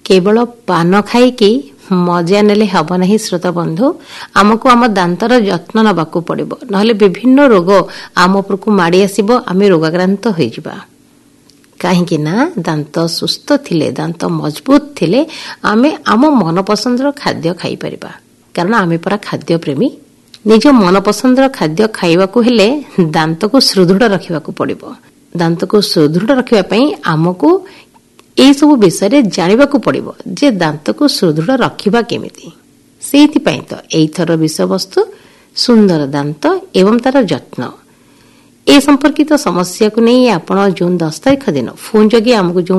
केवल पान खाइकी मजा नेले हब नहीं। श्रोता बंधु, आमको आम दांतर जत्न नबाकू पड़िबो, नहले विभिन्न रोग आम उपरकू माड़ी आसीबो, आमे रोगाक्रांत होई जिबा। काहेकि ना दांत सुस्थ थिले, दांत मजबूत थिले आमे आम मन पसंदर खाद्य खाई परिबा। कारण आमे परा खाद्य प्रेमी। निज मन पसंदर खाद्य खाइबाकू हेले दांत को सुदृढ़ रखिबाकू पड़िबो। दांत को सुदृढ़ रखिबा पई आमको एई सब विषय रे जानिबाकू पड़िबो जे दांत को सुदृढ़ रखिबा केमिति। सेहिति पई तो एई थर विषय वस्तु सुंदर दांत एवं तार जत्न। ए संपर्कित समस्या को नहीं आपण जून 10 तारिख दिन फोन जगी आमको जो